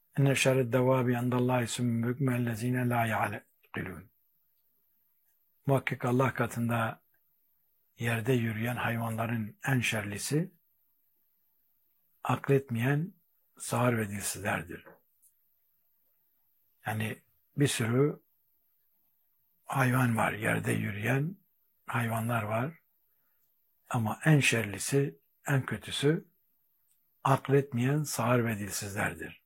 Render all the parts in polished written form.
enne şerred devabi indallahi sümmül bükmü ellezine la ya'kilun. Muhakkak Allah katında yerde yürüyen hayvanların en şerlisi akletmeyen sağır ve dilsizlerdir. Yani bir sürü hayvan var, yerde yürüyen hayvanlar var. Ama en şerlisi, en kötüsü akletmeyen sağır ve dilsizlerdir.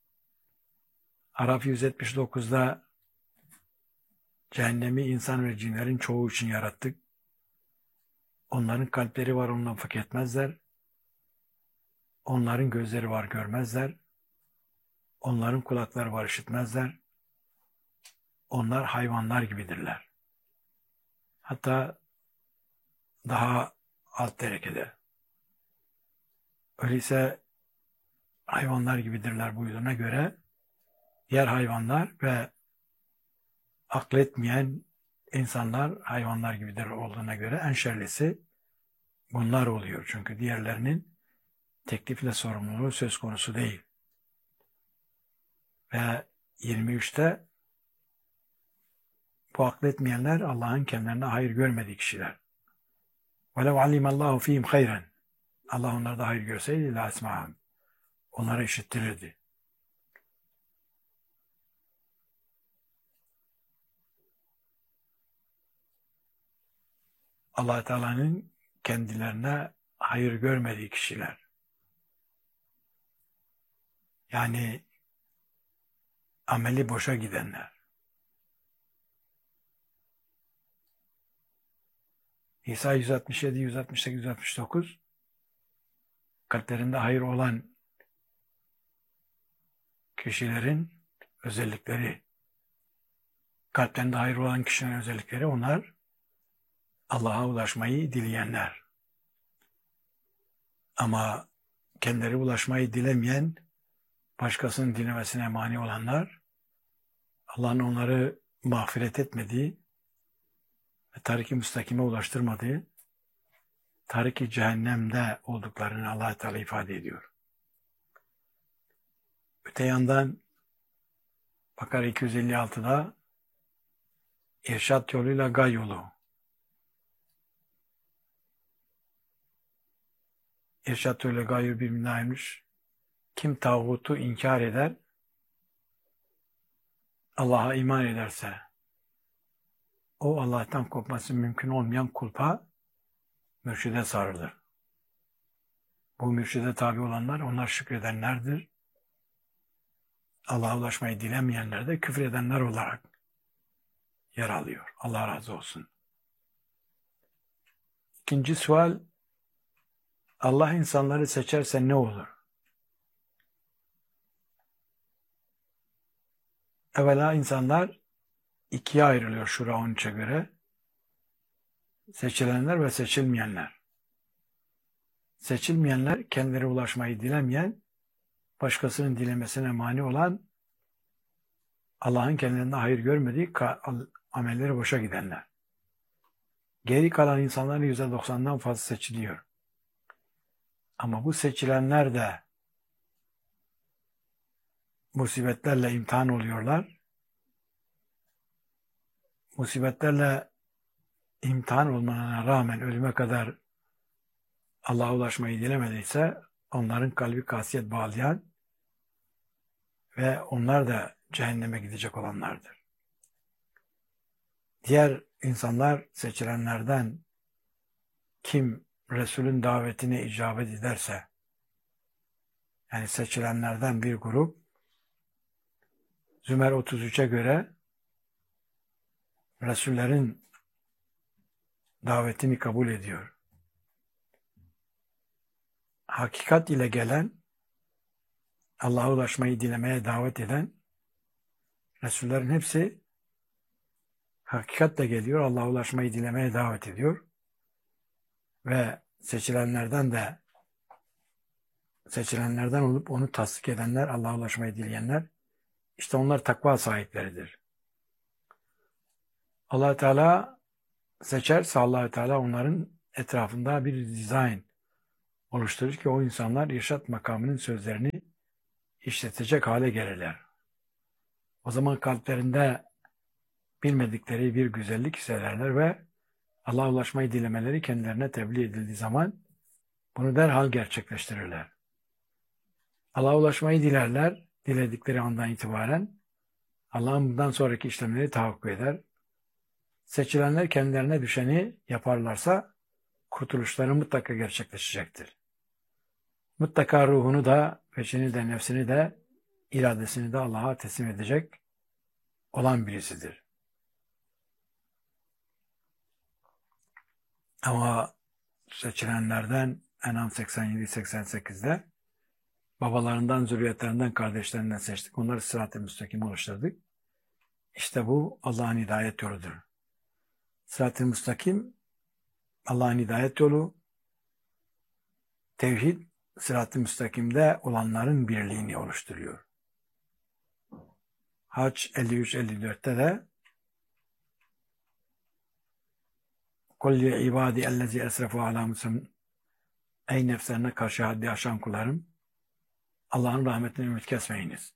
Araf 179'da cehennemi insan ve cinlerin çoğu için yarattık. Onların kalpleri var, ondan fark etmezler. Onların gözleri var, görmezler. Onların kulakları var, işitmezler. Onlar hayvanlar gibidirler. Hatta daha alt derecede. Öyleyse hayvanlar gibidirler buyruğuna göre diğer hayvanlar ve akletmeyen insanlar hayvanlar gibidir olduğuna göre en şerlisi bunlar oluyor. Çünkü diğerlerinin teklifle sorumluluğu söz konusu değil. Ve 23'te bu akletmeyenler Allah'ın kendilerine hayır görmediği kişiler. وَلَوْ عَلِمَ اللّٰهُ ف۪يهِمْ خَيْرًا. Allah onlarda hayır görseydi لَا اسْمَعَهُمْ. Onlara işittirirdi. Allah Teala'nın kendilerine hayır görmediği kişiler. Yani ameli boşa gidenler. İsa 167, 168, 169 kalplerinde hayır olan kişilerin özellikleri, kalplerinde hayır olan kişilerin özellikleri onlar Allah'a ulaşmayı dileyenler. Ama kendileri ulaşmayı dilemeyen, başkasının dilemesine mani olanlar, Allah'ın onları mağfiret etmediği ve tarik-i müstakime ulaştırmadığı, tarik-i cehennemde olduklarını Allah Teala ifade ediyor. Öte yandan Bakara 256'da irşat yoluyla gay yolu, irşat yoluyla gay yolu birbirine ayrılmış. Kim tağutu inkar eder, Allah'a iman ederse, o Allah'tan kopması mümkün olmayan kulpa mürşide sarılır. Bu mürşide tabi olanlar, onlar şükredenlerdir. Allah'a ulaşmayı dilemeyenler de küfredenler olarak yer alıyor. Allah razı olsun. İkinci sual, Allah insanları seçerse ne olur? Evvela insanlar ikiye ayrılıyor Şura 13'e göre. Seçilenler ve seçilmeyenler. Seçilmeyenler kendileri ulaşmayı dilemeyen, başkasının dilemesine mani olan, Allah'ın kendilerinde hayır görmediği amelleri boşa gidenler. Geri kalan insanların %90'dan fazla seçiliyor. Ama bu seçilenler de musibetlerle imtihan oluyorlar. Musibetlerle imtihan olmalarına rağmen ölüme kadar Allah'a ulaşmayı dilemediyse onların kalbi kasiyet bağlayan ve onlar da cehenneme gidecek olanlardır. Diğer insanlar seçilenlerden kim Resul'ün davetine icabet ederse, yani seçilenlerden bir grup Zümer 33'e göre Resullerin davetini kabul ediyor. Hakikat ile gelen, Allah'a ulaşmayı dilemeye davet eden Resullerin hepsi hakikatle geliyor, Allah'a ulaşmayı dilemeye davet ediyor. Ve seçilenlerden olup onu tasdik edenler, Allah'a ulaşmayı dileyenler, işte onlar takva sahipleridir. Allah Teala seçerse Allah Teala onların etrafında bir dizayn oluşturur ki o insanlar irşat makamının sözlerini işletecek hale gelirler. O zaman kalplerinde bilmedikleri bir güzellik hissederler ve Allah'a ulaşmayı dilemeleri kendilerine tebliğ edildiği zaman bunu derhal gerçekleştirirler. Allah'a ulaşmayı dilerler, diledikleri andan itibaren Allah'ın bundan sonraki işlemleri tahakkuk eder. Seçilenler kendilerine düşeni yaparlarsa kurtuluşları mutlaka gerçekleşecektir. Mutlaka ruhunu da, peşini de, nefsini de, iradesini de Allah'a teslim edecek olan birisidir. Ama seçilenlerden En'am 87-88'de babalarından, zürriyetlerinden, kardeşlerinden seçtik. Onları sırat-ı müstakim oluşturduk. İşte bu Allah'ın hidayet yoludur. Sırat-ı müstakim Allah'ın hidayet yolu, tevhid sırat-ı müstakimde olanların birliğini oluşturuyor. Hac 53-54'te de قُلْ لِعِبَادِ اَلَّذِي اَسْرَفُوا عَلَى مُسَمٍ Ey nefslerine karşı haddi aşan kullarım, Allah'ın rahmetine ümit kesmeyiniz.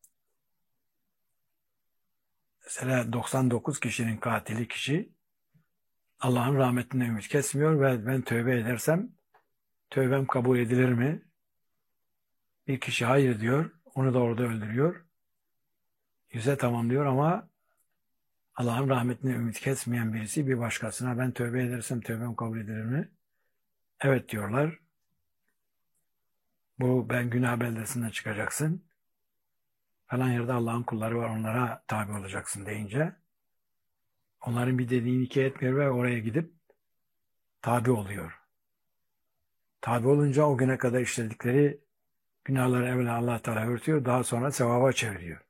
Mesela 99 kişinin katili kişi Allah'ın rahmetine ümit kesmiyor ve ben tövbe edersem tövbem kabul edilir mi? Bir kişi hayır diyor, onu da orada öldürüyor. 100'e tamamlıyor ama Allah'ın rahmetine ümit kesmeyen birisi bir başkasına ben tövbe edersem tövbem kabul edilir mi? Evet diyorlar. Bu ben günah beldesinden çıkacaksın. Falan yerde Allah'ın kulları var onlara tabi olacaksın deyince onların bir dediğini iki etmiyor ve oraya gidip tabi oluyor. Tabi olunca o güne kadar işledikleri günahları evvela Allah Teala örtüyor, daha sonra sevaba çeviriyor.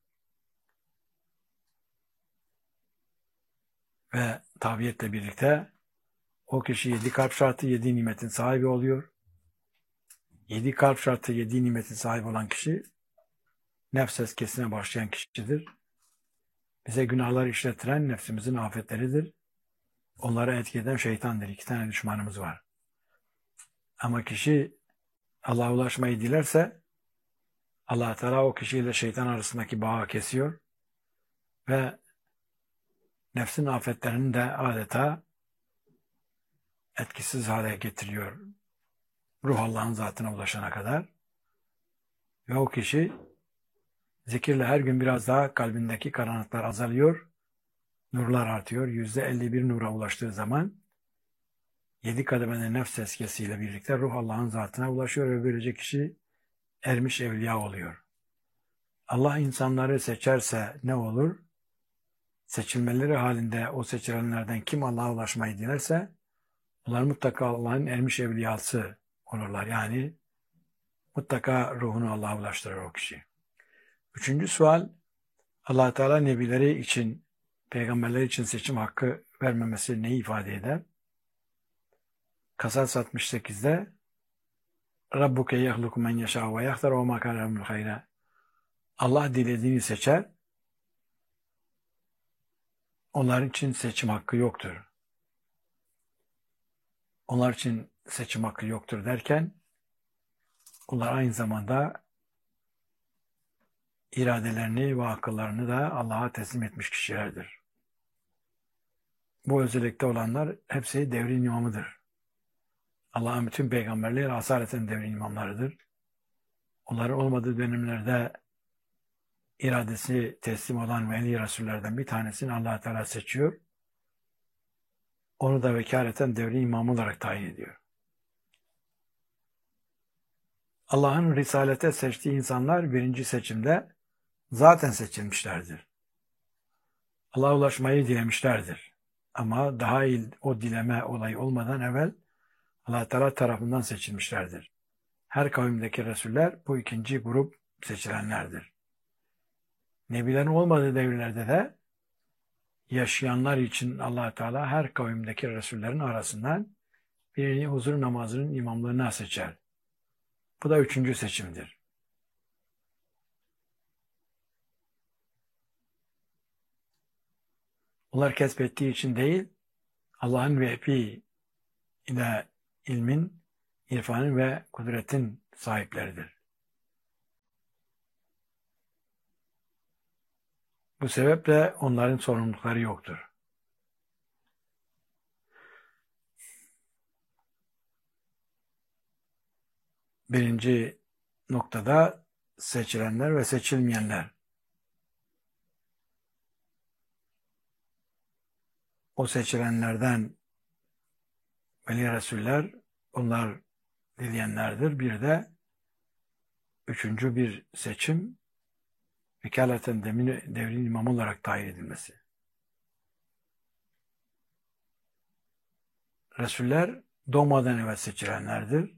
Ve tabiyetle birlikte o kişi 7 kalp şartı 7 nimetin sahibi oluyor. 7 kalp şartı 7 nimetin sahibi olan kişi nefs eskesine başlayan kişidir. Bize günahları işlettiren nefsimizin afetleridir. Onlara etki eden şeytandır. 2 tane düşmanımız var. Ama kişi Allah'a ulaşmayı dilerse Allah Teala o kişiyle şeytan arasındaki bağı kesiyor ve nefsin afetlerini de adeta etkisiz hale getiriyor. Ruh Allah'ın zatına ulaşana kadar. Ve o kişi zikirle her gün biraz daha kalbindeki karanlıklar azalıyor. Nurlar artıyor. %51 nura ulaştığı zaman 7 kademede nefs eskesiyle birlikte ruh Allah'ın zatına ulaşıyor ve böylece kişi ermiş evliya oluyor. Allah insanları seçerse ne olur? Seçilmeleri halinde o seçilenlerden kim Allah'a ulaşmayı dilerse onlar mutlaka Allah'ın ermiş evliyası olurlar. Yani mutlaka ruhunu Allah'a ulaştırır o kişi. 3. sual, Allah Teala nebileri için, peygamberler için seçim hakkı vermemesi neyi ifade eder? Kasas 68'de Rabbuke yahluku men yeşâ ve yahtar ve mâ kâne lehumul hayra. Allah dilediğini seçer. Onlar için seçim hakkı yoktur. Onlar için seçim hakkı yoktur derken onlar aynı zamanda iradelerini ve akıllarını da Allah'a teslim etmiş kişilerdir. Bu özellikte olanlar hepsi devrin imamıdır. Allah'ın bütün peygamberleri asaleten devrin imamlarıdır. Onların olmadığı dönemlerde iradesi teslim olan veli Resullerden bir tanesini Allah Teala seçiyor. Onu da vekaleten devrin imamı olarak tayin ediyor. Allah'ın risalete seçtiği insanlar birinci seçimde zaten seçilmişlerdir. Allah'a ulaşmayı dilemişlerdir. Ama daha iyi o dileme olayı olmadan evvel Allah Teala tarafından seçilmişlerdir. Her kavimdeki Resuller bu ikinci grup seçilenlerdir. Nebilerin olmadığı devirlerde de yaşayanlar için Allah Teala her kavimdeki Resullerin arasından birini huzur namazının imamlığına seçer. Bu da 3. seçimdir. Onlar kesbettiği için değil, Allah'ın vehbi ile ilmin, irfanın ve kudretin sahipleridir. Bu sebeple onların sorumlulukları yoktur. Birinci noktada seçilenler ve seçilmeyenler. O seçilenlerden Veli Resuller, onlar dileyenlerdir. Bir de üçüncü bir seçim, vekaleten devrin imamı olarak tayin edilmesi. Resuller doğmadan evvel seçilenlerdir.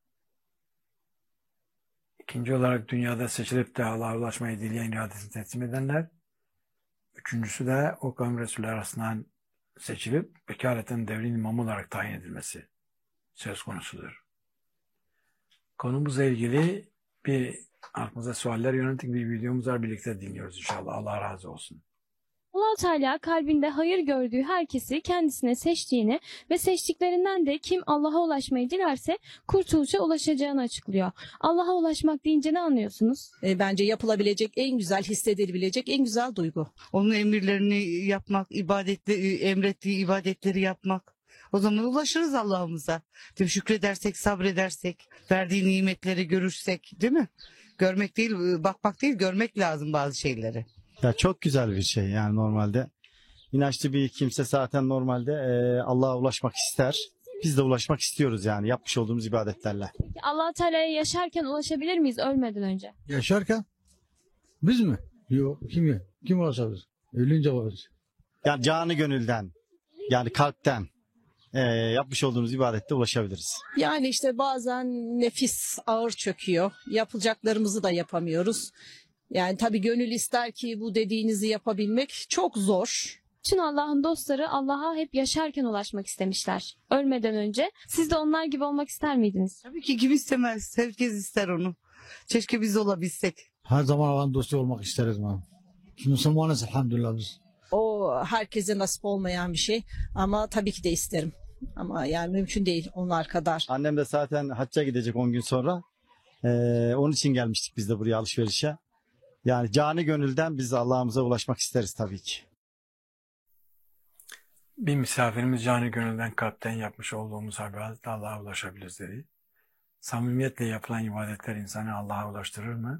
İkinci olarak dünyada seçilip de Allah'a ulaşmayı dileyen iradesini teslim edenler. Üçüncüsü de o kavim Resuller arasından seçilip vekaleten devrin imamı olarak tayin edilmesi söz konusudur. Konumuzla ilgili aklımıza sualler yönelik bir videomuz var. Birlikte dinliyoruz inşallah. Allah razı olsun. Allah Teala kalbinde hayır gördüğü herkesi kendisine seçtiğini ve seçtiklerinden de kim Allah'a ulaşmayı dilerse kurtuluşa ulaşacağını açıklıyor. Allah'a ulaşmak deyince ne anlıyorsunuz? Bence yapılabilecek en güzel, hissedilebilecek en güzel duygu. Onun emirlerini yapmak, emrettiği ibadetleri yapmak. O zaman ulaşırız Allah'ımıza. Değil mi? Şükredersek, sabredersek, verdiği nimetleri görürsek, değil mi? Görmek değil, bakmak değil, görmek lazım bazı şeyleri. Ya çok güzel bir şey yani normalde. İnançlı bir kimse zaten normalde Allah'a ulaşmak ister. Biz de ulaşmak istiyoruz yani yapmış olduğumuz ibadetlerle. Peki Allah Teala'ya yaşarken ulaşabilir miyiz ölmeden önce? Yaşarken biz mi? Yok. Kim ulaşabilir? Ölünce varız. Yani canı gönülden, yani kalpten yapmış olduğumuz ibadette ulaşabiliriz. Yani işte bazen nefis ağır çöküyor. Yapılacaklarımızı da yapamıyoruz. Yani tabii gönül ister ki bu dediğinizi yapabilmek çok zor. Bütün Allah'ın dostları Allah'a hep yaşarken ulaşmak istemişler. Ölmeden önce. Siz de onlar gibi olmak ister miydiniz? Tabii ki kim istemez, herkes ister onu. Keşke biz olabilsek. Her zaman Allah'ın dostu olmak isteriz. Müslümanız elhamdülillah biz. O herkese nasip olmayan bir şey ama tabii ki de isterim. Ama yani mümkün değil onlar kadar. Annem de zaten hacca gidecek 10 gün sonra. Onun için gelmiştik biz de buraya alışverişe. Yani canı gönülden biz Allah'ımıza ulaşmak isteriz tabii ki. Bir misafirimiz canı gönülden kalpten yapmış olduğumuz ibadetle Allah'a ulaşabiliriz dedi. Samimiyetle yapılan ibadetler insanı Allah'a ulaştırır mı?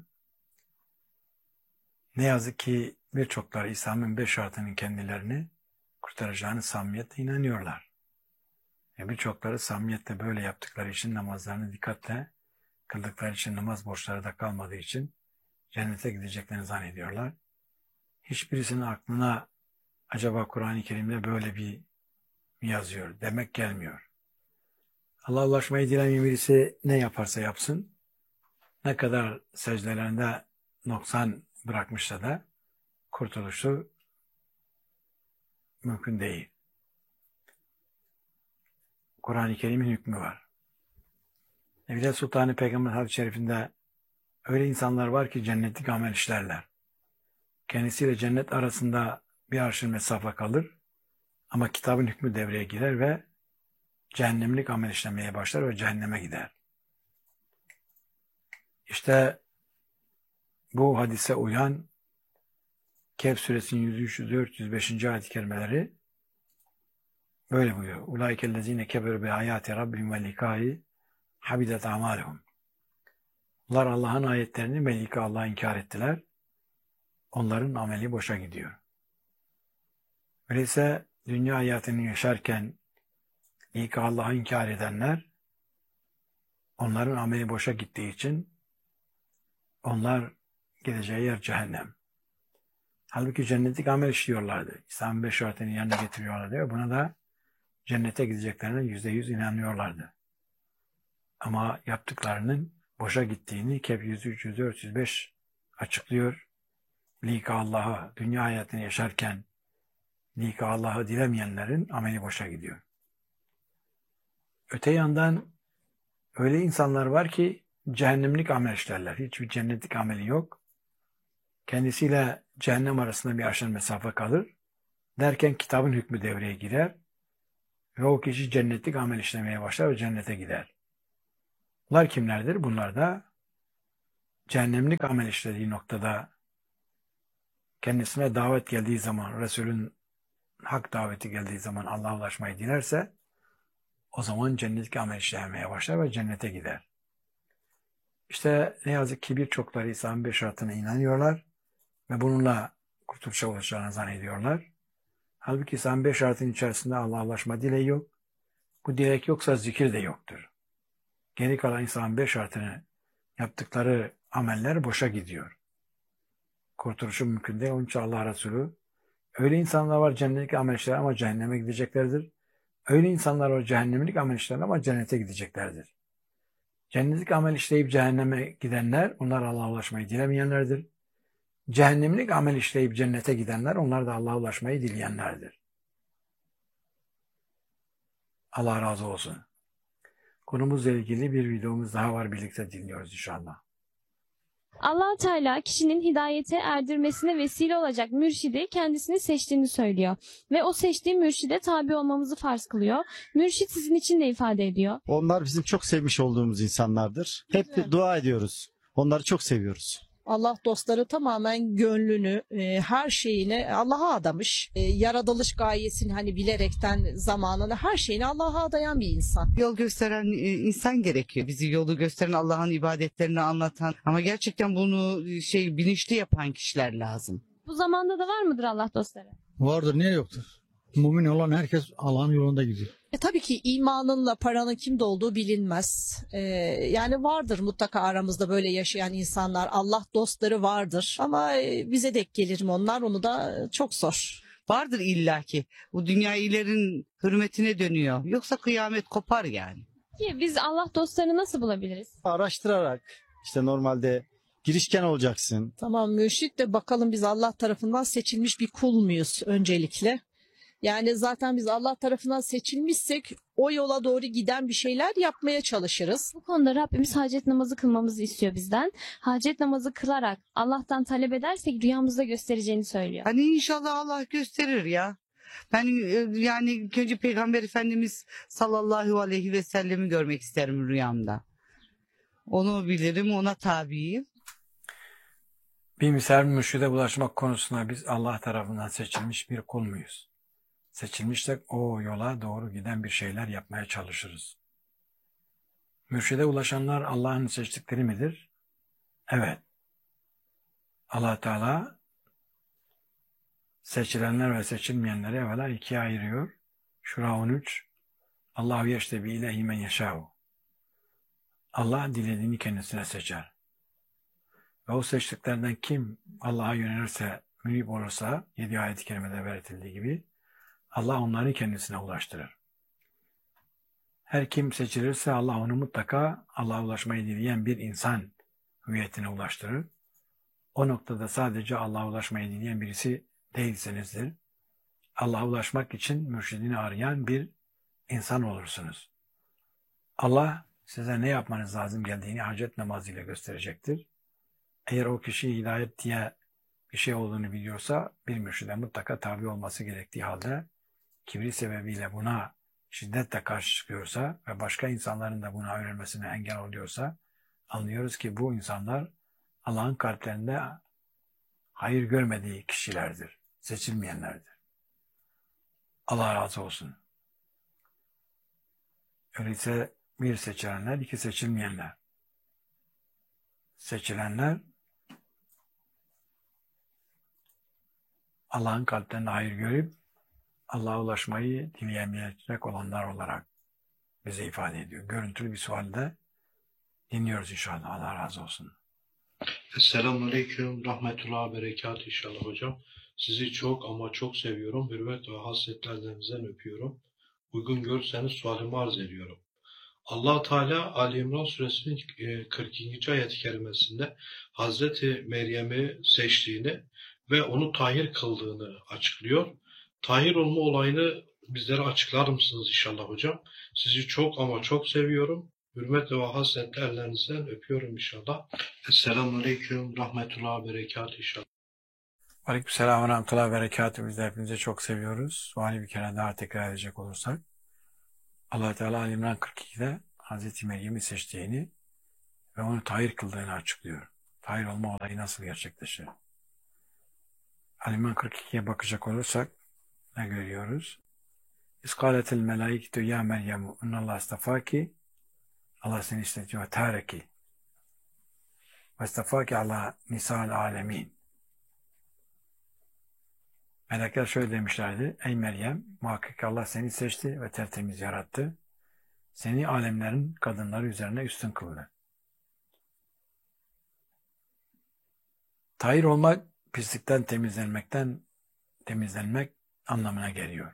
Ne yazık ki birçokları İslam'ın 5 şartının kendilerini kurtaracağını samimiyetle inanıyorlar. Birçokları samimiyetle böyle yaptıkları için namazlarını dikkatle kıldıkları için namaz borçları da kalmadığı için cennete gideceklerini zannediyorlar. Hiçbirisinin aklına acaba Kur'an-ı Kerim'de böyle bir yazıyor demek gelmiyor. Allah'a ulaşmayı dilemeyen birisi ne yaparsa yapsın, ne kadar secdelerinde noksan bırakmışsa da kurtuluşu mümkün değil. Kur'an-ı Kerim'in hükmü var. Evliya Sultanı Peygamber hadis-i şerifinde öyle insanlar var ki cennetlik amel işlerler. Kendisiyle cennet arasında bir arşın mesafe kalır ama kitabın hükmü devreye girer ve cehennemlik amel işlemeye başlar ve cehenneme gider. İşte bu hadise uyan Kehf suresinin 103, 104, 105. ayet-i kerimeleri böyle buyuruyor. Ulaikellezine keberu bi ayati rabbihim ve likâhi habidet amalihum. Bunlar Allah'ın ayetlerini melike Allah'a inkar ettiler. Onların ameli boşa gidiyor. Öyleyse dünya hayatını yaşarken ilk Allah'ı inkar edenler, onların ameli boşa gittiği için onlar gideceği yer cehennem. Halbuki cennetlik amel işliyorlardı. İslam'ın 5 şartını yerine getiriyorlardı ve buna da cennete gideceklerine %100 inanıyorlardı. Ama yaptıklarının boşa gittiğini Kehf 103, 104, 105 açıklıyor. Lika Allah'a, dünya hayatını yaşarken lika Allah'ı dilemeyenlerin ameli boşa gidiyor. Öte yandan öyle insanlar var ki cehennemlik amel işlerler. Hiçbir cennetlik ameli yok. Kendisiyle cehennem arasında bir arşın mesafe kalır. Derken kitabın hükmü devreye girer. Ve o kişi cennetlik amel işlemeye başlar ve cennete gider. Bunlar kimlerdir? Bunlar da cehennemlik amel işlediği noktada kendisine davet geldiği zaman, Resul'ün hak daveti geldiği zaman Allah'a ulaşmayı dilerse, o zaman cennetteki amel işlemeye başlar ve cennete gider. İşte ne yazık ki birçokları İsa'nın 5 şartına inanıyorlar ve bununla kurtuluşa ulaşacağını zannediyorlar. Halbuki İsa'nın 5 şartının içerisinde Allah'a ulaşma dileği yok. Bu dilek yoksa zikir de yoktur. Geri kalan İsa'nın 5 şartını yaptıkları ameller boşa gidiyor. Kurtuluşu mümkün değil. Onun için Allah Resulü, öyle insanlar var cennetteki amel işler ama cehenneme gideceklerdir. Öyle insanlar var cehennemlik amel işler ama cennete gideceklerdir. Cennetlik amel işleyip cehenneme gidenler, onlar Allah'a ulaşmayı dilemeyenlerdir. Cehennemlik amel işleyip cennete gidenler, onlar da Allah'a ulaşmayı dileyenlerdir. Allah razı olsun. Konumuzla ilgili bir videomuz daha var, birlikte dinliyoruz inşallah. Allah Teala kişinin hidayete erdirmesine vesile olacak mürşidi kendisini seçtiğini söylüyor ve o seçtiği mürşide tabi olmamızı farz kılıyor. Mürşit sizin için de ifade ediyor. Onlar bizim çok sevmiş olduğumuz insanlardır. Hep dua ediyoruz. Onları çok seviyoruz. Allah dostları tamamen gönlünü, her şeyini Allah'a adamış. Yaratılış gayesini hani bilerekten zamanını, her şeyini Allah'a adayan bir insan. Yol gösteren insan gerekiyor. Bizi yolu gösteren, Allah'ın ibadetlerini anlatan ama gerçekten bunu bilinçli yapan kişiler lazım. Bu zamanda da var mıdır Allah dostları? Vardır, niye yoktur? Mümin olan herkes Allah'ın yolunda gidiyor. Tabii ki imanınla paranın kimde olduğu bilinmez. Yani vardır mutlaka aramızda böyle yaşayan insanlar. Allah dostları vardır. Ama bize denk gelir mi onlar? Onu da çok zor. Vardır illaki. Bu dünya iyilerin hürmetine dönüyor. Yoksa kıyamet kopar yani. Ki biz Allah dostlarını nasıl bulabiliriz? Araştırarak, işte normalde girişken olacaksın. Tamam, mürşit de bakalım biz Allah tarafından seçilmiş bir kul muyuz öncelikle? Yani zaten biz Allah tarafından seçilmişsek o yola doğru giden bir şeyler yapmaya çalışırız. Bu konuda Rabbimiz hacet namazı kılmamızı istiyor bizden. Hacet namazı kılarak Allah'tan talep edersek rüyamızda göstereceğini söylüyor. Hani inşallah Allah gösterir ya. Ben yani ilk önce Peygamber Efendimiz sallallahu aleyhi ve sellemi görmek isterim rüyamda. Onu bilirim, ona tabiyim. Bir misal mürşide ulaşmak konusunda biz Allah tarafından seçilmiş bir kul muyuz? Seçilmişsek o yola doğru giden bir şeyler yapmaya çalışırız. Mürşide ulaşanlar Allah'ın seçtikleri midir? Evet. Allah Teala seçilenler ve seçilmeyenleri evvela ikiye ayırıyor. Şura 13. Allahu yeştebi ileyhi men yeşâhu. Allah dilediğini kendisine seçer. Ve o seçtiklerden kim Allah'a yönelirse, münib olursa, 7 ayet-i kerimede belirtildiği gibi, Allah onları kendisine ulaştırır. Her kim seçilirse Allah onu mutlaka Allah'a ulaşmayı dileyen bir insan hüviyetine ulaştırır. O noktada sadece Allah'a ulaşmayı dileyen birisi değilsinizdir. Allah'a ulaşmak için mürşidini arayan bir insan olursunuz. Allah size ne yapmanız lazım geldiğini hacet namazıyla gösterecektir. Eğer o kişi hidayet diye bir şey olduğunu biliyorsa bir mürşide mutlaka tabi olması gerektiği halde kibri sebebiyle buna şiddetle karşı çıkıyorsa ve başka insanların da buna öğrenmesine engel oluyorsa anlıyoruz ki bu insanlar Allah'ın kalplerinde hayır görmediği kişilerdir, seçilmeyenlerdir. Allah razı olsun. Öyleyse bir seçilenler, iki seçilmeyenler. Seçilenler Allah'ın kalplerinde hayır görüp Allah'a ulaşmayı dileyemeyecek olanlar olarak bize ifade ediyor. Görüntülü bir sualde dinliyoruz inşallah. Allah razı olsun. Selamünaleyküm, rahmetullah, berekat inşallah hocam. Sizi çok ama çok seviyorum. Hürmet ve hasretlerinizden öpüyorum. Uygun görürseniz sualimi arz ediyorum. Allah Teala Ali İmran suresinin 42. ayet-i kerimesinde Hazreti Meryem'i seçtiğini ve onu tahir kıldığını açıklıyor. Tahir olma olayını bizlere açıklar mısınız inşallah hocam? Sizi çok ama çok seviyorum. Hürmet ve hasretle ellerinizden öpüyorum inşallah. Selamünaleyküm, rahmetullah, berekat inşallah. Aleykümselam ve rahmetullah ve berekatü. Biz de hepinizi çok seviyoruz. Suali bir kere daha tekrar edecek olursak. Allah Teala Ali İmran 42'de Hazreti Meryem'i seçtiğini ve onu tahir kıldığını açıklıyor. Tahir olma olayı nasıl gerçekleşir? Ali-İmran 42'ye bakacak olursak ne görüyoruz? İskâletil melâiketu ya Meryem innallâhe astafâki, Allah seni istetiyor ve târeki ve istafâki alâ nisâ'l âlemîn. Melekler şöyle demişlerdi: Ey Meryem, muhakkak Allah seni seçti ve tertemiz yarattı. Seni alemlerin kadınları üzerine üstün kıldı. Tahir olmak, pislikten temizlenmek anlamına geliyor.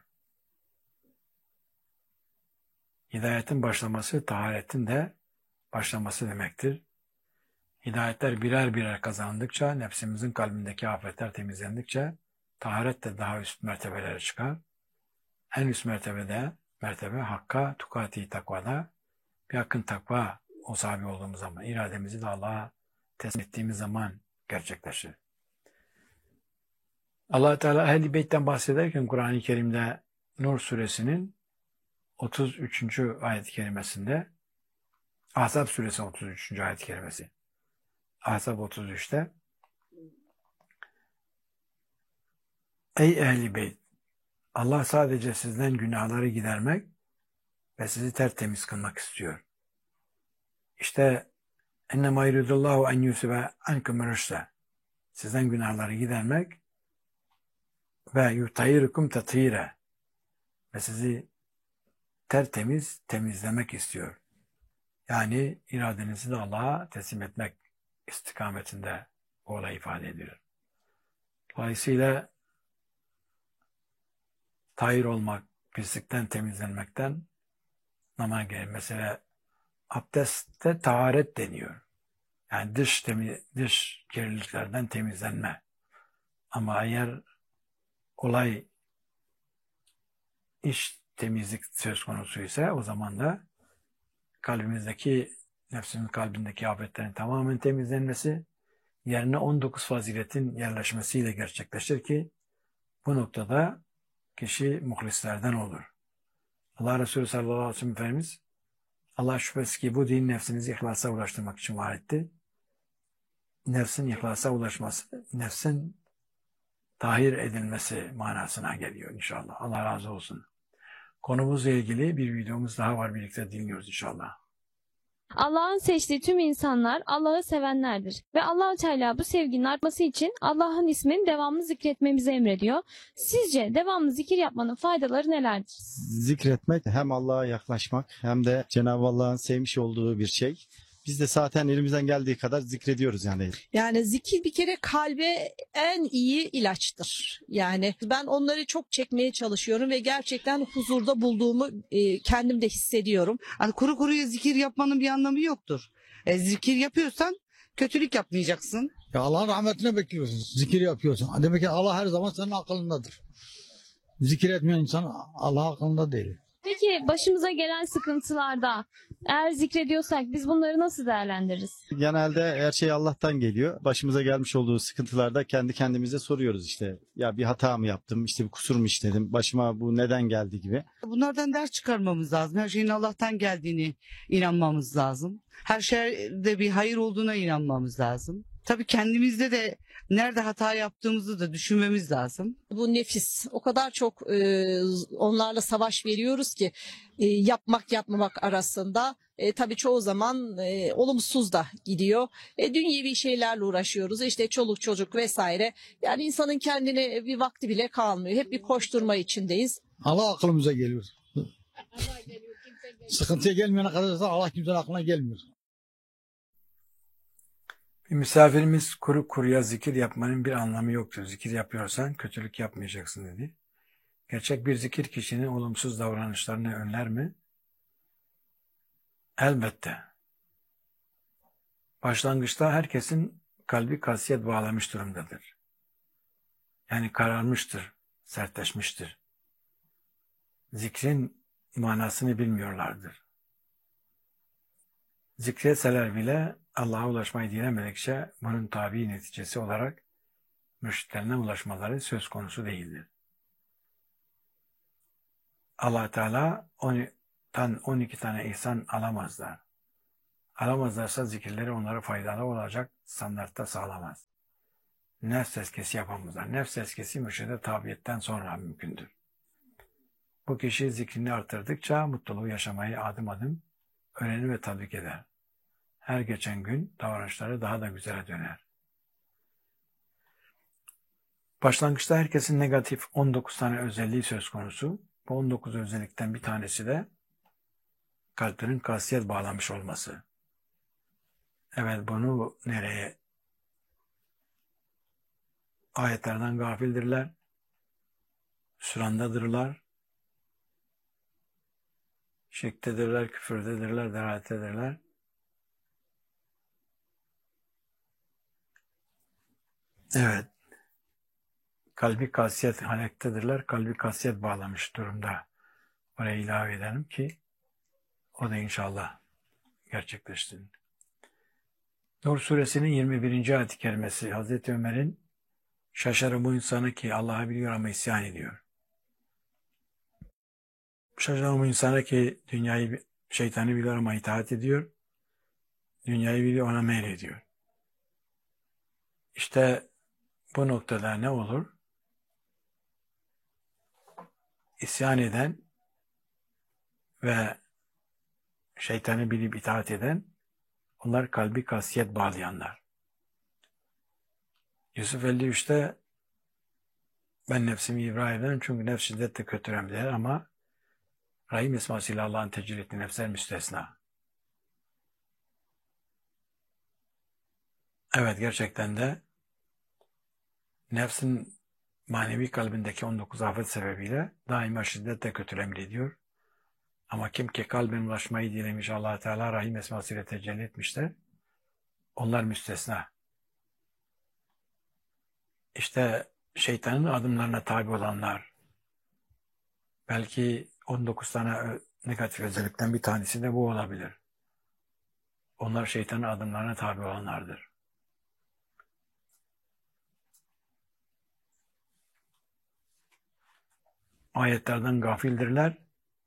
Hidayetin başlaması, taharetin de başlaması demektir. Hidayetler birer birer kazandıkça, nefsimizin kalbindeki afetler temizlendikçe, taharet de daha üst mertebelere çıkar. En üst mertebe hakka, tukati takvada, bir hakkın takva o sahibi olduğumuz zaman, irademizi de Allah'a teslim ettiğimiz zaman gerçekleşir. Allah Teala Ehl-i Beyt'ten bahsederken Kur'an-ı Kerim'de Nur suresinin 33. ayet-i kerimesinde, Ahzab suresi 33. ayet-i kerimesi, Ahzab 33'te, Ey Ehl-i Beyt, Allah sadece sizden günahları gidermek ve sizi tertemiz kılmak istiyor. İşte ennemâ yuridullahu en yusibe ankum rüşte, sizden günahları gidermek ve yutayyirukum tathîre, ve sizi temizlemek istiyor. Yani iradenizi de Allah'a teslim etmek istikametinde bu olay ifade ediyor. Dolayısıyla tahir olmak, pislikten temizlenmekten namına gelir. Mesela abdestte taharet deniyor. Yani dış kirliliklerden temizlenme. Ama eğer olay iç temizlik söz konusu ise o zaman da nefsinin kalbindeki afetlerin tamamen temizlenmesi, yerine 19 faziletin yerleşmesiyle gerçekleşir ki bu noktada kişi muhlislerden olur. Allah Resulü sallallahu aleyhi ve sellem Efendimiz, Allah şüphesiz ki bu din nefsinizi ihlasa ulaştırmak için var etti. Nefsin ihlasa ulaşması, nefsin tahir edilmesi manasına geliyor inşallah. Allah razı olsun. Konumuzla ilgili bir videomuz daha var, birlikte dinliyoruz inşallah. Allah'ın seçtiği tüm insanlar Allah'ı sevenlerdir. Ve Allah-u Teala bu sevginin artması için Allah'ın ismini devamlı zikretmemizi emrediyor. Sizce devamlı zikir yapmanın faydaları nelerdir? Zikretmek hem Allah'a yaklaşmak hem de Cenab-ı Allah'ın sevmiş olduğu bir şey. Biz de zaten elimizden geldiği kadar zikrediyoruz yani. Yani zikir bir kere kalbe en iyi ilaçtır. Yani ben onları çok çekmeye çalışıyorum ve gerçekten huzurda bulduğumu kendimde hissediyorum. Hani kuru kuruya zikir yapmanın bir anlamı yoktur. Zikir yapıyorsan kötülük yapmayacaksın. Ya Allah'ın rahmetine bekliyorsun. Zikir yapıyorsun. Demek ki Allah her zaman senin aklındadır. Zikir etmeyen insan Allah aklında değil. Peki başımıza gelen sıkıntılarda eğer zikrediyorsak biz bunları nasıl değerlendiririz? Genelde her şey Allah'tan geliyor. Başımıza gelmiş olduğu sıkıntılarda kendi kendimize soruyoruz işte. Ya bir hata mı yaptım, işte bir kusur mu işledim, başıma bu neden geldi gibi. Bunlardan ders çıkarmamız lazım. Her şeyin Allah'tan geldiğini inanmamız lazım. Her şeyde bir hayır olduğuna inanmamız lazım. Tabii kendimizde de nerede hata yaptığımızı da düşünmemiz lazım. Bu nefis o kadar çok onlarla savaş veriyoruz ki yapmak yapmamak arasında tabii çoğu zaman olumsuz da gidiyor. Dünyevi şeylerle uğraşıyoruz, işte çoluk çocuk vesaire. Yani insanın kendine bir vakti bile kalmıyor. Hep bir koşturma içindeyiz. Allah aklımıza geliyor. Sıkıntıya gelmeyene kadar da Allah kimsenin aklına gelmiyor. Bir misafirimiz kuru kuruya zikir yapmanın bir anlamı yoktur. Zikir yapıyorsan kötülük yapmayacaksın dedi. Gerçek bir zikir kişinin olumsuz davranışlarını önler mi? Elbette. Başlangıçta herkesin kalbi kasiyet bağlamış durumdadır. Yani kararmıştır, sertleşmiştir. Zikrin manasını bilmiyorlardır. Zikretseler bile Allah'a ulaşmayı dilemedikçe bunun tabii neticesi olarak mürşitlerine ulaşmaları söz konusu değildir. Allah Teala 12 tane ihsan alamazlar. Alamazlarsa zikirleri onlara faydalı olacak standartta sağlamaz. nefs tezkiyesi yapmamızdan. Nefs tezkiyesi mürşide tabiyetten sonra mümkündür. Bu kişi zikrini artırdıkça mutluluğu yaşamayı adım adım öğrenir ve tatbik eder. Her geçen gün davranışları daha da güzele döner. Başlangıçta herkesin negatif 19 tane özelliği söz konusu. Bu 19 özellikten bir tanesi de kalplerin kasiyet bağlamış olması. Evet, bunu nereye? Ayetlerden gafildirler, sürandadırlar, şirktedirler, küfürdedirler, delalettedirler. Evet, kalbi kasiyet halektedirler, kalbi kasiyet bağlamış durumda. Oraya ilave edelim ki o da inşallah gerçekleşsin. Nur suresinin 21. ayet-i kerimesi Hazreti Ömer'in şaşarım bu insanı ki Allah'ı biliyor ama isyan ediyor. Şaşarım bu insanı ki şeytanı biliyor ama itaat ediyor. Dünyayı biliyor ona meylediyor. İşte bu noktada ne olur? İsyan eden ve şeytanı bilip itaat eden, onlar kalbi kasiyet bağlayanlar. Yusuf 53'te ben nefsimi ibra ederim çünkü nefs şiddetle kötürüm der ama Rahim esmasıyla Allah'ın tecrübe ettiği nefsler müstesna. Evet, gerçekten de nefsin manevi kalbindeki 19 afet sebebiyle daima şiddetle kötülem ediyor. Ama kim ki kalbine ulaşmayı dilemiş Allah Teala Rahim esmasıyla tecelli etmişler, onlar müstesna. İşte şeytanın adımlarına tabi olanlar, belki 19 tane negatif özellikten bir tanesi de bu olabilir. Onlar şeytanın adımlarına tabi olanlardır. Ayetlerden gafildirler,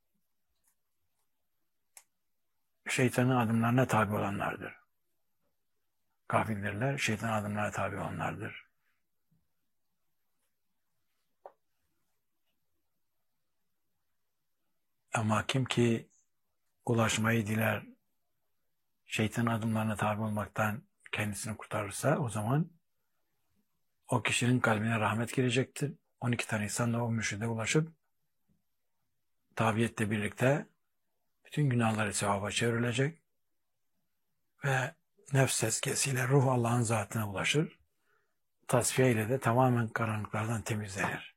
şeytanın adımlarına tabi olanlardır. Gafildirler, şeytanın adımlarına tabi olanlardır. Ama kim ki ulaşmayı diler, şeytanın adımlarına tabi olmaktan kendisini kurtarırsa o zaman o kişinin kalbine rahmet girecektir. 12 tane insan da o mürşide ulaşıp tabiyetle birlikte bütün günahları sevaba çevrilecek ve nefs tezkiyesiyle ruh Allah'ın zatına ulaşır. Tasfiye ile de tamamen karanlıklardan temizlenir.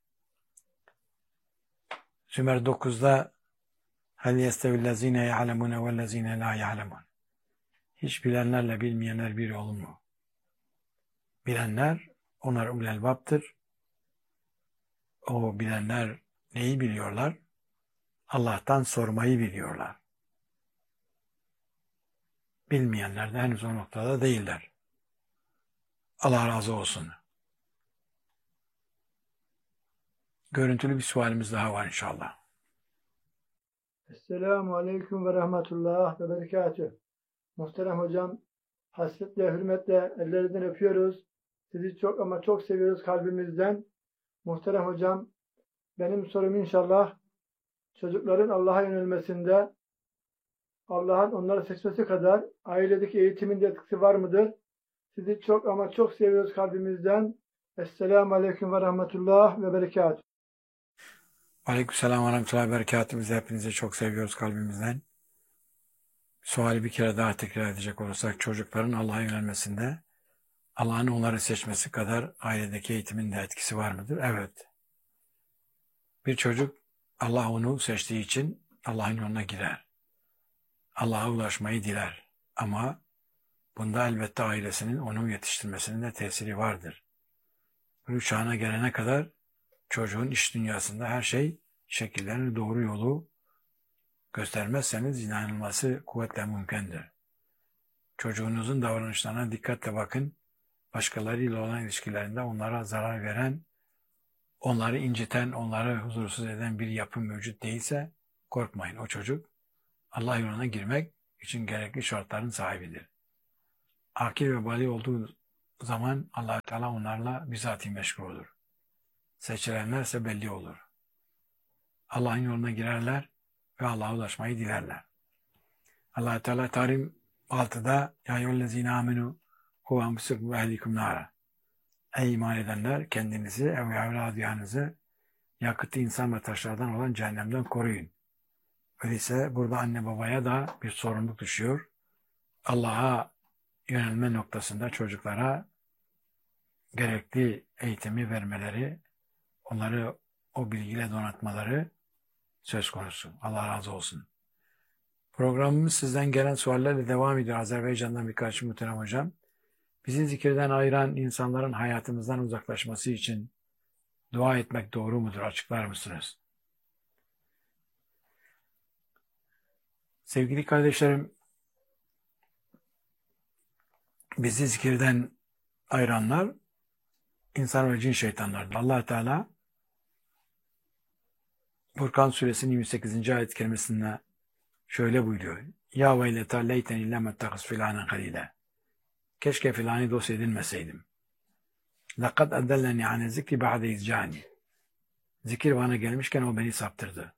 Sümer 9'da hel yestevillezine ya'lemune vellezine la ya'lemun. Hiç bilenlerle bilmeyenler bir olur mu? Bilenler onlar ulul elbaptır. O bilenler neyi biliyorlar? Allah'tan sormayı biliyorlar. Bilmeyenler de henüz o noktada değiller. Allah razı olsun. Görüntülü bir sualimiz daha var inşallah. Esselamu Aleyküm ve Rahmetullah ve Berekatüh. Muhterem hocam, hasretle, hürmetle ellerinden öpüyoruz. Sizi çok ama çok seviyoruz kalbimizden. Muhterem hocam, benim sorum inşallah çocukların Allah'a yönelmesinde Allah'ın onları seçmesi kadar ailedeki eğitimin de etkisi var mıdır? Sizi çok ama çok seviyoruz kalbimizden. Esselamu Aleyküm ve Rahmetullah ve Berekatüh. Aleykümselam ve Rahmetullah ve Berekatüh. Biz hepinizi çok seviyoruz kalbimizden. Suali bir kere daha tekrar edecek olursak, çocukların Allah'a yönelmesinde Allah'ın onları seçmesi kadar ailedeki eğitimin de etkisi var mıdır? Evet. Bir çocuk Allah onu seçtiği için Allah'ın yoluna girer. Allah'a ulaşmayı diler. Ama bunda elbette ailesinin onu yetiştirmesinin de tesiri vardır. Bu çağına gelene kadar çocuğun iş dünyasında her şey şekillerini doğru yolu göstermezseniz inanılması kuvvetle mümkündür. Çocuğunuzun davranışlarına dikkatle bakın. Başkalarıyla olan ilişkilerinde onlara zarar veren, onları inciten, onları huzursuz eden bir yapı mevcut değilse korkmayın. O çocuk Allah yoluna girmek için gerekli şartların sahibidir. Akil ve bali olduğu zaman Allah Teala onlarla bizatihi meşgul olur. Seçilenlerse belli olur. Allah'ın yoluna girerler ve Allah'a ulaşmayı dilerler. Allah Teala Tahrim 6'da ya eyyühellezine amenu ku enfusakum ve ehlikum nara. Ey iman edenler, kendinizi ve evladiyanızı yakıtı insan ve taşlardan olan cehennemden koruyun. Öyleyse burada anne babaya da bir sorumluluk düşüyor. Allah'a yönelme noktasında çocuklara gerekli eğitimi vermeleri, onları o bilgiyle donatmaları söz konusu. Allah razı olsun. Programımız sizden gelen suallerle devam ediyor. Azerbaycan'dan birkaç muhterem hocam. Bizi zikirden ayıran insanların hayatımızdan uzaklaşması için dua etmek doğru mudur? Açıklar mısınız? Sevgili kardeşlerim, bizi zikirden ayıranlar insan ve cin şeytanlardır. Allah Teala Furkan suresinin 28. ayet kerimesinde şöyle buyuruyor. Ya veyleta leyteni lem ettakız filanen halile. Keşke filanı dost edinmeseydim. Lekad eddelleni ane zikri ba'de izcani. Zikir bana gelmişken o beni saptırdı.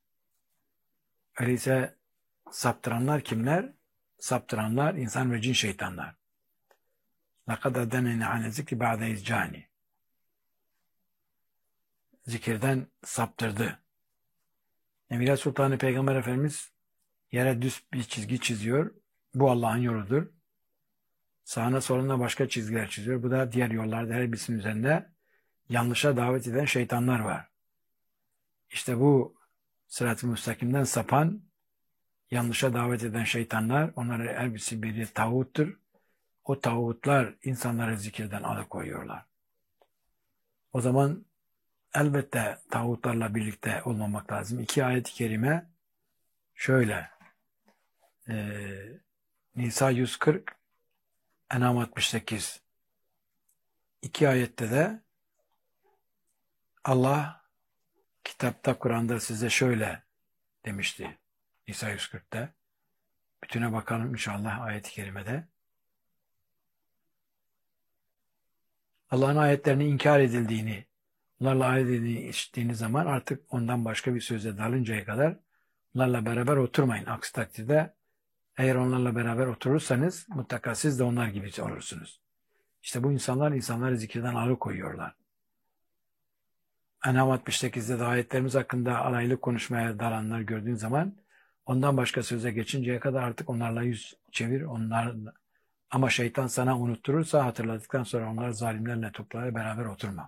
Öyleyse saptıranlar kimler? Saptıranlar insan ve cin şeytanlar. Lekad eddelleni ane zikri ba'de izcani. Zikirden saptırdı. Emine Sultanı Peygamber Efendimiz yere düz bir çizgi çiziyor. Bu Allah'ın yoludur. Sağına soluna başka çizgiler çiziyor. Bu da diğer yollarda her birisinin üzerinde yanlışa davet eden şeytanlar var. İşte bu sırat-ı müstakimden sapan, yanlışa davet eden şeytanlar, onların her birisi bir tağuttur. O tağutlar insanları zikirden alıkoyuyorlar. O zaman elbette tağutlarla birlikte olmamak lazım. 2 ayet-i kerime şöyle. Nisa 140, En'am 68. 2 ayette de Allah kitapta, Kur'an'da size şöyle demişti. Nisa 140'te. Bütüne bakalım inşallah ayet-i kerimede. Allah'ın ayetlerini inkar edildiğini, onlarla ayet edildiğini işittiğiniz zaman artık ondan başka bir söze dalıncaya kadar onlarla beraber oturmayın. Aksi takdirde eğer onlarla beraber oturursanız mutlaka siz de onlar gibi olursunuz. İşte bu insanları zikirden alıkoyuyorlar. En'am 68'de de ayetlerimiz hakkında alaylı konuşmaya dalanları gördüğün zaman ondan başka söze geçinceye kadar artık onlarla yüz çevir. Ama şeytan sana unutturursa hatırladıktan sonra onlar zalimlerle toplaya beraber oturma.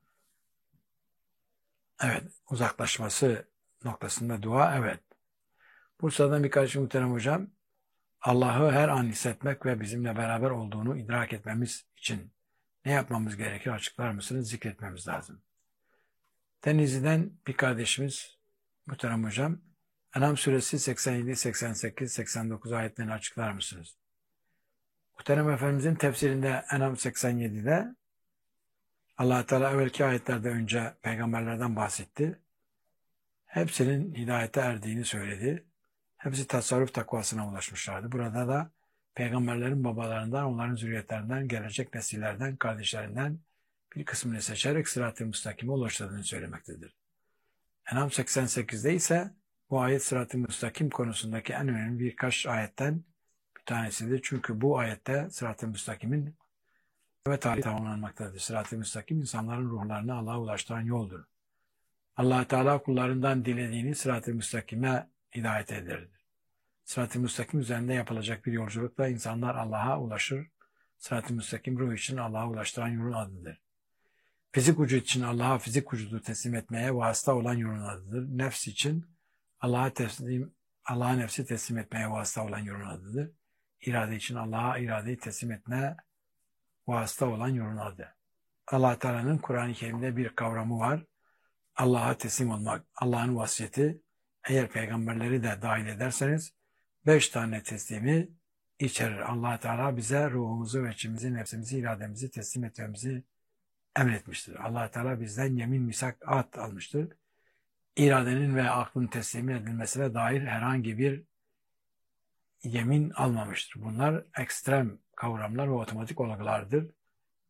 Evet, uzaklaşması noktasında dua, evet. Bursa'dan birkaç muhterem hocam, Allah'ı her an hissetmek ve bizimle beraber olduğunu idrak etmemiz için ne yapmamız gerekir açıklar mısınız? Zikretmemiz lazım. Denizli'den bir kardeşimiz muhterem hocam, En'am suresi 87, 88, 89 ayetlerini açıklar mısınız? Muhterem Efendimizin tefsirinde En'am 87'de Allah Teala evvelki ayetlerde önce peygamberlerden bahsetti. Hepsinin hidayete erdiğini söyledi. Hepsi tasarruf takvasına ulaşmışlardı. Burada da peygamberlerin babalarından, onların zürriyetlerinden, gelecek nesillerden, kardeşlerinden bir kısmını seçerek sırat-ı müstakime ulaştığını söylemektedir. En'am 88'de ise bu ayet sırat-ı müstakim konusundaki en önemli birkaç ayetten bir tanesidir. Çünkü bu ayette sırat-ı müstakimin ve tarihi tamamlanmaktadır. Sırat-ı müstakim insanların ruhlarını Allah'a ulaştıran yoldur. Allah Teala kullarından dilediğini sırat-ı müstakime hidayet eder. Sırat-ı müstakim üzerinde yapılacak bir yolculukla insanlar Allah'a ulaşır. Sırat-ı müstakim ruh için Allah'a ulaştıran yolun adıdır. Fizik vücut için Allah'a fizik vücudu teslim etmeye vasıta olan yolun adıdır. Nefs için Allah'a nefsi teslim etmeye vasıta olan yolun adıdır. İrade için Allah'a iradeyi teslim etmeye vasıta olan yolun adı. Allah Teala'nın Kur'an-ı Kerim'de bir kavramı var. Allah'a teslim olmak. Allah'ın vasiyeti, eğer peygamberleri de dahil ederseniz 5 tane teslimi içerir. Allah Teala bize ruhumuzu ve içimizi, nefsimizi, irademizi teslim etmemizi emretmiştir. Allah Teala bizden yemin, misak, ahd almıştır. İradenin ve aklın teslim edilmesine dair herhangi bir yemin almamıştır. Bunlar ekstrem kavramlar ve otomatik olgulardır.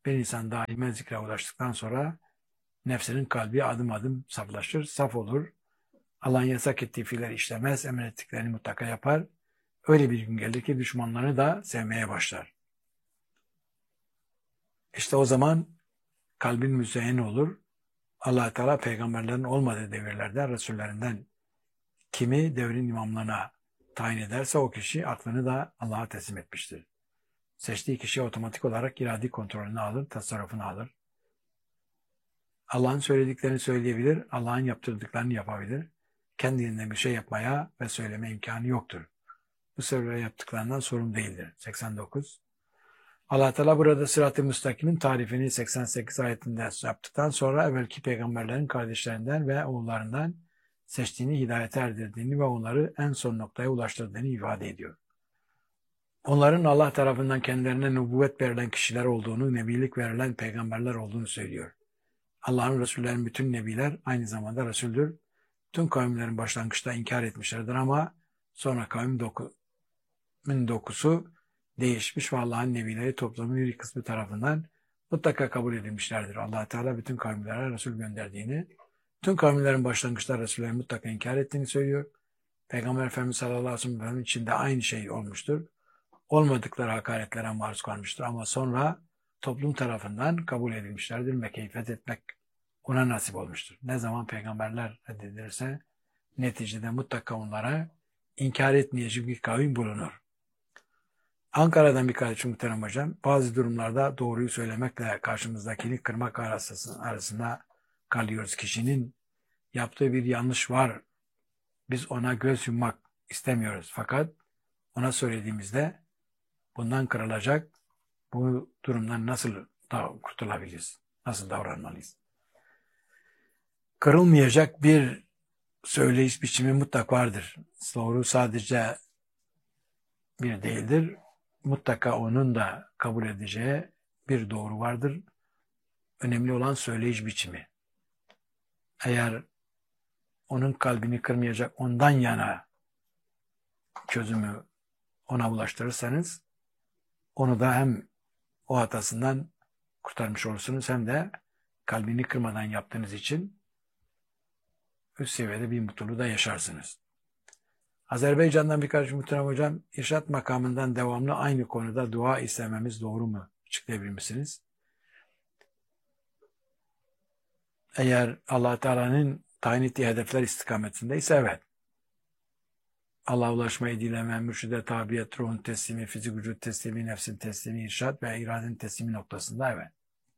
Bir insan daima zikre ulaştıktan sonra nefsinin kalbi adım adım saflaşır, saf olur. Allah'ın yasak ettiği fiilleri işlemez, emrettiklerini mutlaka yapar. Öyle bir gün gelir ki düşmanlarını da sevmeye başlar. İşte o zaman kalbin müzeyyen olur. Allah Teala peygamberlerin olmadığı devirlerde Resullerinden kimi devrin imamlarına tayin ederse o kişi aklını da Allah'a teslim etmiştir. Seçtiği kişi otomatik olarak iradi kontrolünü alır, tasarrufunu alır. Allah'ın söylediklerini söyleyebilir, Allah'ın yaptırdıklarını yapabilir. Kendiliğinden bir şey yapmaya ve söyleme imkanı yoktur. Bu sebeple yaptıklarından sorumlu değildir. 89. Allah Teala burada sırat-ı müstakimin tarifini 88 ayetinde yaptıktan sonra evvelki peygamberlerin kardeşlerinden ve oğullarından seçtiğini, hidayete erdirdiğini ve onları en son noktaya ulaştırdığını ifade ediyor. Onların Allah tarafından kendilerine nübüvvet verilen kişiler olduğunu, nebilik verilen peygamberler olduğunu söylüyor. Allah'ın Resullerin bütün nebiler aynı zamanda Resul'dür. Tüm kavimlerin başlangıçta inkar etmişlerdir ama sonra kavmin dokusu değişmiş ve Allah'ın nebileri toplumun bir kısmı tarafından mutlaka kabul edilmişlerdir. Allah Teala bütün kavimlere Resul gönderdiğini, tüm kavimlerin başlangıçta Resulleri mutlaka inkar ettiğini söylüyor. Peygamber Efendimiz sallallahu aleyhi ve sellem için de aynı şey olmuştur. Olmadıkları hakaretlere maruz kalmıştır ama sonra toplum tarafından kabul edilmişlerdir ve keyfet etmek ona nasip olmuştur. Ne zaman peygamberler reddedilirse neticede mutlaka onlara inkar etmeyecek bir kavim bulunur. Ankara'dan bir kardeşim muhterem hocam, bazı durumlarda doğruyu söylemekle karşımızdakini kırmak arasında kalıyoruz. Kişinin yaptığı bir yanlış var. Biz ona göz yummak istemiyoruz. Fakat ona söylediğimizde bundan kırılacak, bu durumdan nasıl kurtulabiliriz? Nasıl davranmalıyız? Kırılmayacak bir söyleyiş biçimi mutlaka vardır. Doğru sadece bir değildir. Mutlaka onun da kabul edeceği bir doğru vardır. Önemli olan söyleyiş biçimi. Eğer onun kalbini kırmayacak ondan yana çözümü ona ulaştırırsanız onu da hem o hatasından kurtarmış olursunuz hem de kalbini kırmadan yaptığınız için üst seviyede bir mutluluğu da yaşarsınız. Azerbaycan'dan birkaç muhterem hocam, irşat makamından devamlı aynı konuda dua istememiz doğru mu? Açıklayabilir misiniz? Eğer Allah Teala'nın tayin ettiği hedefler istikametindeyse evet. Allah'a ulaşmayı dileme, mürşide tabiyet, ruhun teslimi, fizik vücut teslimi, nefsin teslimi, irşat ve iradenin teslimi noktasında evet.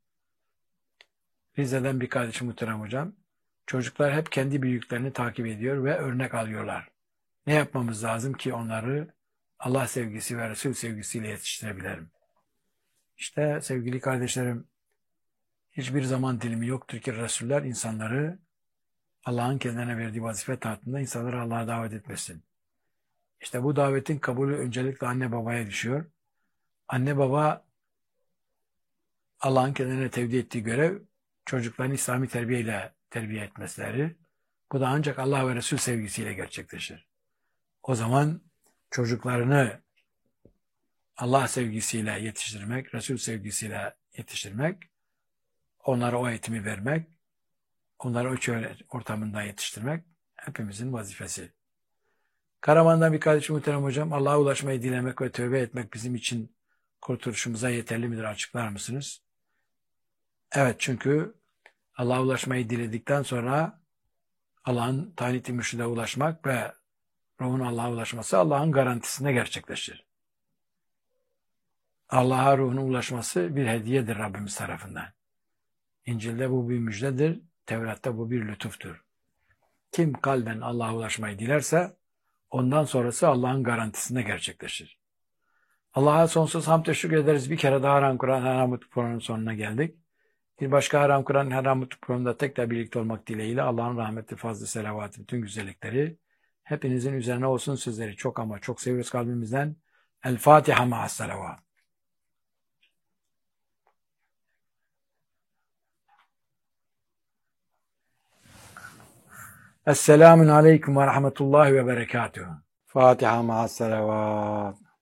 Rize'den bir kardeşim muhterem hocam, çocuklar hep kendi büyüklerini takip ediyor ve örnek alıyorlar. Ne yapmamız lazım ki onları Allah sevgisi ve Resul sevgisiyle yetiştirebilirim? İşte sevgili kardeşlerim, hiçbir zaman dilimi yoktur ki Resuller insanları Allah'ın kendilerine verdiği vazife tahtında insanları Allah'a davet etmesin. İşte bu davetin kabulü öncelikle anne babaya düşüyor. Anne baba Allah'ın kendilerine tevdi ettiği görev çocukların İslami terbiyeyle terbiye etmesileri. Bu da ancak Allah ve Resul sevgisiyle gerçekleşir. O zaman çocuklarını Allah sevgisiyle yetiştirmek, Resul sevgisiyle yetiştirmek, onlara o eğitimi vermek, onları o çöl ortamında yetiştirmek hepimizin vazifesi. Karaman'dan bir kardeşim muhterem hocam, Allah'a ulaşmayı dilemek ve tövbe etmek bizim için kurtuluşumuza yeterli midir? Açıklar mısınız? Evet, çünkü Allah'a ulaşmayı diledikten sonra Allah'ın tayin ettiği mürşide ulaşmak ve ruhun Allah'a ulaşması Allah'ın garantisinde gerçekleşir. Allah'a ruhun ulaşması bir hediyedir Rabbimiz tarafından. İncil'de bu bir müjdedir, Tevrat'ta bu bir lütuftur. Kim kalben Allah'a ulaşmayı dilerse ondan sonrası Allah'ın garantisinde gerçekleşir. Allah'a sonsuz hamd teşekkür ederiz. Bir kere daha Haram Kur'an Haramut programının sonuna geldik. Bir başka Haram Kur'an Haramut programında tekrar birlikte olmak dileğiyle Allah'ın rahmeti, fazlı, selavatı, bütün güzellikleri hepinizin üzerine olsun. Sizleri çok ama çok seviyoruz kalbimizden. El Fatiha ma'as salavat. Esselamun aleyküm ve rahmetullahi ve berekatuhu. Fatiha ma'as salavat.